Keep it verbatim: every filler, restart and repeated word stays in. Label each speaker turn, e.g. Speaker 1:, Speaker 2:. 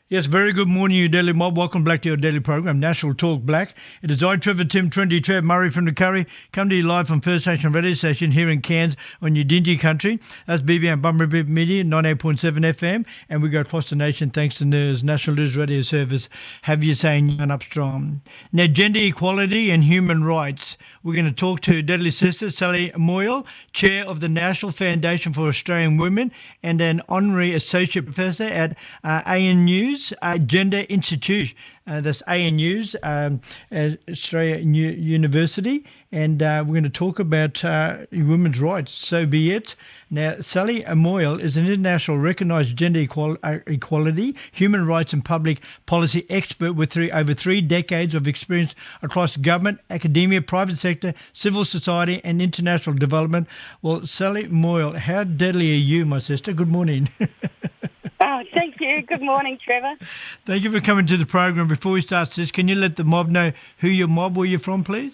Speaker 1: Yes, very good morning, you Daily Mob. Welcome back to your daily program, National Talk Black. It is I, Trevor Tim, twenty Trev Murray from the Curry, come to you live from First Nation Radio Station here in Cairns on your Dingy country. That's B B M Bumblebee Media, ninety-eight point seven F M, and we go across the nation thanks to N E R S, National News Radio Service. Have you saying young up strong. Now, gender equality and human rights. We're going to talk to Deadly Sister Sally Moyle, Chair of the National Foundation for Australian Women and an Honorary Associate Professor at uh, A N U's uh, Gender Institute. Uh, that's A N U's, um, uh, Australia U- University. And uh, we're going to talk about uh, women's rights. So be it. Now, Sally Moyle is an international recognised gender equal- uh, equality, human rights and public policy expert with three, over three decades of experience across government, academia, private sector, civil society and international development. Well, Sally Moyle, how deadly are you, my sister? Good morning.
Speaker 2: Oh, thank you. Good morning, Trevor.
Speaker 1: Thank you for coming to the program. Before we start this, can you let the mob know who your mob, where you're from, please?